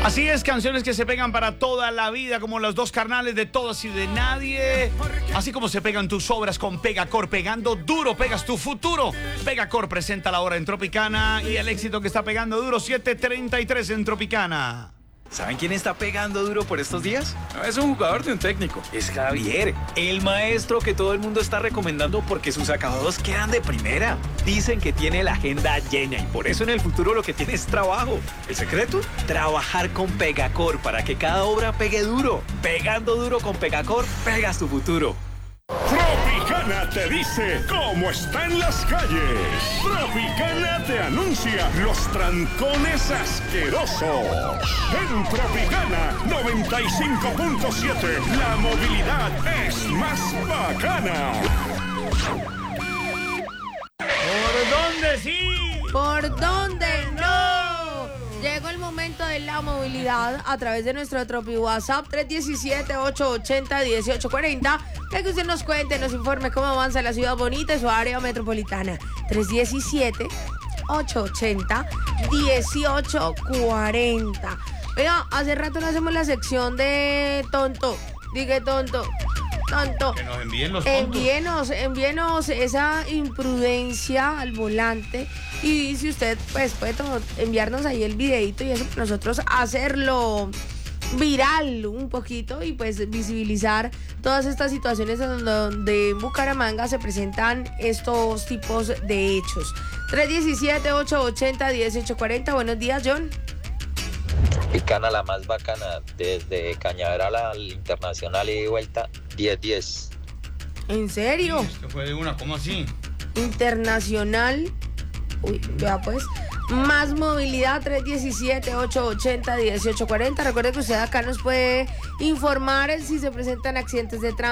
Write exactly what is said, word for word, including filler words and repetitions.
Así es, canciones que se pegan para toda la vida, como Los Dos Carnales de Todos y de Nadie. Así como se pegan tus obras con Pegacor, pegando duro, pegas tu futuro. Pegacor presenta la hora en Tropicana y el éxito que está pegando duro, siete treinta y tres en Tropicana. ¿Saben quién está pegando duro por estos días? No es un jugador de un técnico, es Javier, el maestro que todo el mundo está recomendando porque sus acabados quedan de primera. Dicen que tiene la agenda llena y por eso en el futuro lo que tiene es trabajo. ¿El secreto? Trabajar con Pegacor para que cada obra pegue duro. Pegando duro con Pegacor, pegas tu futuro. Tropicana te dice cómo está en las calles. Tropicana te anuncia los trancones asquerosos. En Tropicana noventa y cinco punto siete, la movilidad es más bacana. ¿Por dónde sí? ¿Por dónde no? Llegó el momento de la movilidad a través de nuestro Tropi WhatsApp tres uno siete, ocho ocho cero, uno ocho cuatro cero. Que usted nos cuente, nos informe cómo avanza la ciudad bonita y su área metropolitana. tres uno siete, ocho ocho cero, uno ocho cuatro cero. Oiga, hace rato no hacemos la sección de tonto. Dije tonto. Tonto. Que nos envíen los tontos. Envíenos, envíenos esa imprudencia al volante. Y si usted pues puede to- enviarnos ahí el videito y eso, nosotros hacerlo viral un poquito y pues visibilizar todas estas situaciones en donde en Bucaramanga se presentan estos tipos de hechos. tres uno siete, ocho ocho cero, uno ocho cuatro cero. Buenos días, John. Tropicana, la más bacana, desde Cañaveral al Internacional y de vuelta, diez diez. ¿En serio? Sí, esto fue de una, ¿cómo así? Internacional. Uy, vea pues. Más movilidad, tres uno siete, ocho ocho cero, uno ocho cuatro cero. Recuerde que usted acá nos puede informar si se presentan accidentes de tránsito.